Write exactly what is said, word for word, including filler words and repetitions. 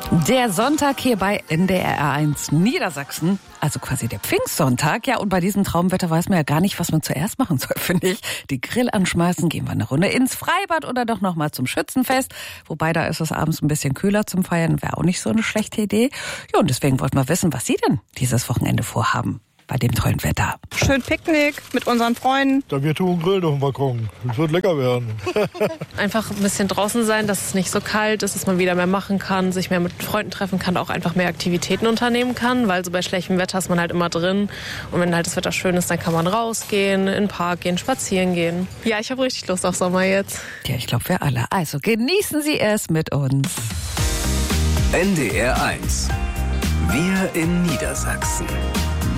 Der Sonntag hier bei N D R eins Niedersachsen, also quasi der Pfingstsonntag. Ja, und bei diesem Traumwetter weiß man ja gar nicht, was man zuerst machen soll, finde ich. Die Grill anschmeißen, gehen wir eine Runde ins Freibad oder doch noch mal zum Schützenfest. Wobei, da ist es abends ein bisschen kühler zum Feiern, wäre auch nicht so eine schlechte Idee. Ja, und deswegen wollten wir wissen, was Sie denn dieses Wochenende vorhaben bei dem tollen Wetter. Schön Picknick mit unseren Freunden. Da wir tun Grill auf dem Balkon. Es wird lecker werden. Einfach ein bisschen draußen sein, dass es nicht so kalt ist, dass man wieder mehr machen kann, sich mehr mit Freunden treffen kann, auch einfach mehr Aktivitäten unternehmen kann, weil so bei schlechtem Wetter ist man halt immer drin. Und wenn halt das Wetter schön ist, dann kann man rausgehen, in den Park gehen, spazieren gehen. Ja, ich habe richtig Lust auf Sommer jetzt. Ja, ich glaube, wir alle. Also genießen Sie es mit uns. N D R eins. Wir in Niedersachsen.